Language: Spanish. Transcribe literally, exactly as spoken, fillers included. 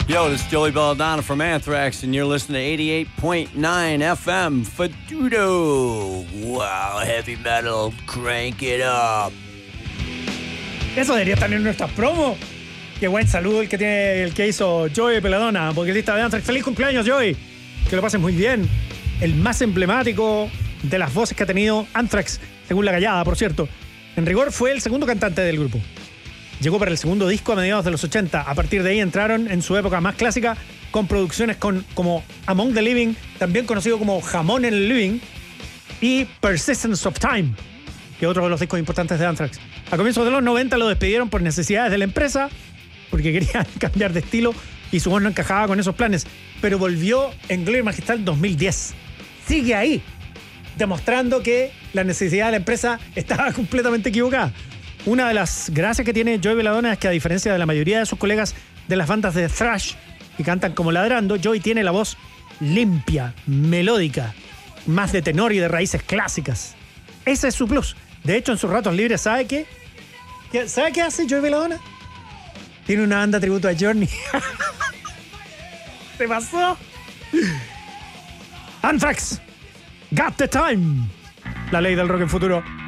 Yo, this is Joey Belladonna from Anthrax, and you're listening to eighty-eight point nine F M Fadudo. Wow, heavy metal, crank it up. Eso debería estar en nuestras promos. Qué buen saludo el que tiene el que hizo Joey Belladonna, vocalista de Anthrax. Feliz cumpleaños, Joey. Que lo pases muy bien. El más emblemático de las voces que ha tenido Anthrax, según La Callada, por cierto. En rigor fue el segundo cantante del grupo. Llegó para el segundo disco a mediados de los ochenta. A partir de ahí entraron en su época más clásica con producciones con, como Among the Living, también conocido como Jamón en el Living, y Persistence of Time, que es otro de los discos importantes de Anthrax. A comienzos de los noventa lo despidieron por necesidades de la empresa, porque querían cambiar de estilo y su voz no encajaba con esos planes. Pero volvió en Gloria Magistral dos mil diez. Sigue ahí, demostrando que la necesidad de la empresa estaba completamente equivocada. Una de las gracias que tiene Joey Belladonna es que, a diferencia de la mayoría de sus colegas de las bandas de thrash que cantan como ladrando, Joey tiene la voz limpia, melódica, más de tenor y de raíces clásicas. Ese es su plus. De hecho, en sus ratos libres, ¿sabe qué? ¿Qué ¿Sabe qué hace Joey Belladonna? Tiene una banda tributo a Journey. ¿Te pasó? Anthrax, Got the Time. La ley del rock en futuro.